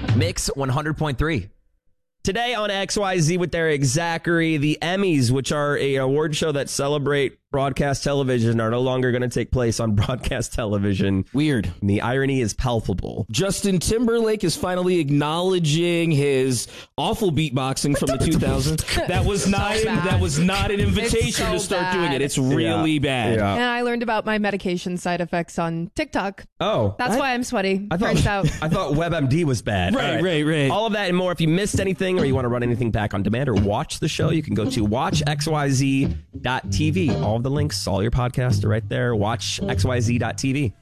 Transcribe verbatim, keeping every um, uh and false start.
Mix one hundred point three. Today on X Y Z with Eric Zachary, the Emmys, which are a award show that celebrate broadcast television, are no longer going to take place on broadcast television. Weird. And the irony is palpable. Justin Timberlake is finally acknowledging his awful beatboxing from the two thousands. That was not So bad. that was not an invitation so to start bad. doing it. It's really Yeah. bad. Yeah. And I learned about my medication side effects on TikTok. Oh. That's I, why I'm sweaty. I Turns thought, out. I thought WebMD was bad. Right, All right, right. All of that and more. If you missed anything or you want to run anything back on demand or watch the show, you can go to watch x y z dot t v. All of the links, all your podcasts are right there. watch x y z dot t v.